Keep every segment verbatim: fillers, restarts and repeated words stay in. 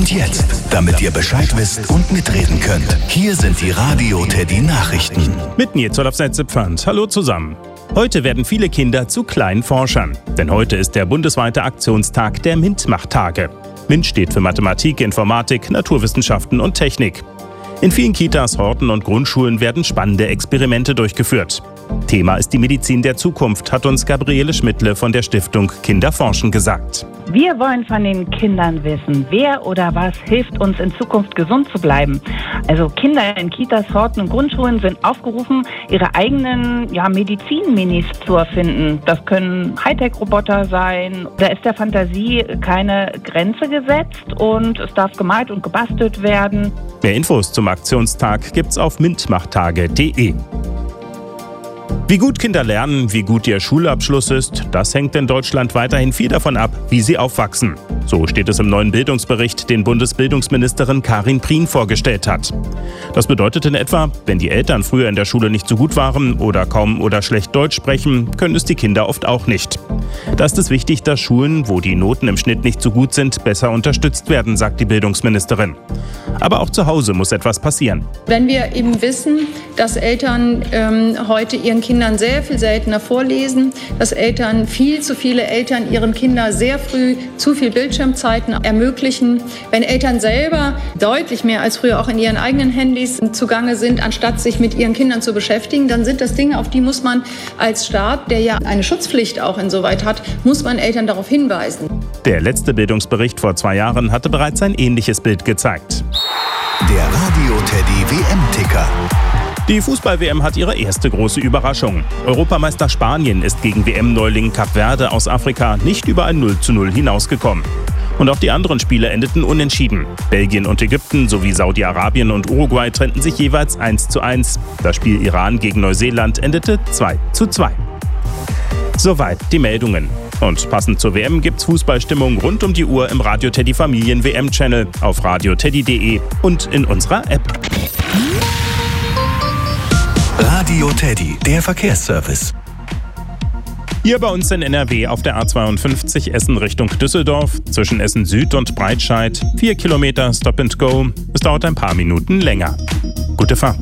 Und jetzt, damit ihr Bescheid wisst und mitreden könnt, hier sind die Radio Teddy Nachrichten. Mit Nils Olafsnetze-Pfand. Hallo zusammen. Heute werden viele Kinder zu kleinen Forschern. Denn heute ist der bundesweite Aktionstag der MINT-Macht-Tage. MINT steht für Mathematik, Informatik, Naturwissenschaften und Technik. In vielen Kitas, Horten und Grundschulen werden spannende Experimente durchgeführt. Thema ist die Medizin der Zukunft, hat uns Gabriele Schmidtle von der Stiftung Kinder forschen gesagt. Wir wollen von den Kindern wissen, wer oder was hilft uns in Zukunft gesund zu bleiben. Also Kinder in Kitas, Horten und Grundschulen sind aufgerufen, ihre eigenen ja, Medizin-Minis zu erfinden. Das können Hightech-Roboter sein. Da ist der Fantasie keine Grenze gesetzt und es darf gemalt und gebastelt werden. Mehr Infos zum Aktionstag gibt's auf mintmachttage punkt de. Wie gut Kinder lernen, wie gut ihr Schulabschluss ist, das hängt in Deutschland weiterhin viel davon ab, wie sie aufwachsen. So steht es im neuen Bildungsbericht, den Bundesbildungsministerin Karin Prien vorgestellt hat. Das bedeutet in etwa, wenn die Eltern früher in der Schule nicht so gut waren oder kaum oder schlecht Deutsch sprechen, können es die Kinder oft auch nicht. Da ist es wichtig, dass Schulen, wo die Noten im Schnitt nicht so gut sind, besser unterstützt werden, sagt die Bildungsministerin. Aber auch zu Hause muss etwas passieren. Wenn wir eben wissen, dass Eltern ähm, heute ihren Kindern sehr viel seltener vorlesen, dass Eltern, viel zu viele Eltern ihren Kindern sehr früh zu viel Bildschirmzeiten ermöglichen. Wenn Eltern selber deutlich mehr als früher auch in ihren eigenen Handys zugange sind, anstatt sich mit ihren Kindern zu beschäftigen, dann sind das Dinge, auf die muss man als Staat, der ja eine Schutzpflicht auch insoweit hat, muss man Eltern darauf hinweisen. Der letzte Bildungsbericht vor zwei Jahren hatte bereits ein ähnliches Bild gezeigt. Der Radio Teddy W M-Ticker. Die Fußball-W M hat ihre erste große Überraschung. Europameister Spanien ist gegen W M-Neuling Kap Verde aus Afrika nicht über ein null zu null hinausgekommen. Und auch die anderen Spiele endeten unentschieden. Belgien und Ägypten sowie Saudi-Arabien und Uruguay trennten sich jeweils eins zu eins. Das Spiel Iran gegen Neuseeland endete zwei zu zwei. Soweit die Meldungen. Und passend zur W M gibt's Fußballstimmung rund um die Uhr im Radio Teddy Familien W M-Channel, auf radio teddy punkt de und in unserer App. Radio Teddy, der Verkehrsservice. Hier bei uns in N R W auf der A zweiundfünfzig Essen Richtung Düsseldorf, zwischen Essen Süd und Breitscheid. Vier Kilometer Stop and Go. Es dauert ein paar Minuten länger. Gute Fahrt.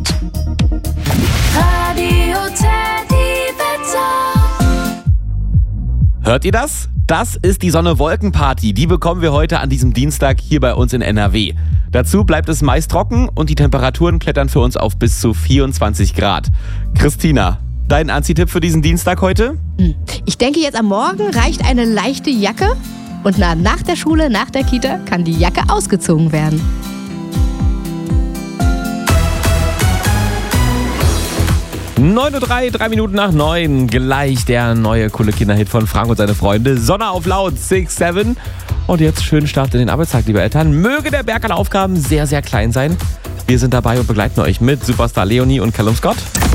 Radio Teddy Wetter. Hört ihr das? Das ist die Sonne-Wolken-Party. Die bekommen wir heute an diesem Dienstag hier bei uns in N R W. Dazu bleibt es meist trocken und die Temperaturen klettern für uns auf bis zu vierundzwanzig Grad. Christina, dein Anziehtipp für diesen Dienstag heute? Ich denke, jetzt am Morgen reicht eine leichte Jacke und na, nach der Schule, nach der Kita kann die Jacke ausgezogen werden. neun Uhr drei, drei Minuten nach neun. Gleich der neue coole Kinderhit von Frank und seine Freunde. Sonne auf laut, six seven. Und jetzt schönen Start in den Arbeitstag, liebe Eltern. Möge der Berg an Aufgaben sehr, sehr klein sein. Wir sind dabei und begleiten euch mit Superstar Leonie und Callum Scott.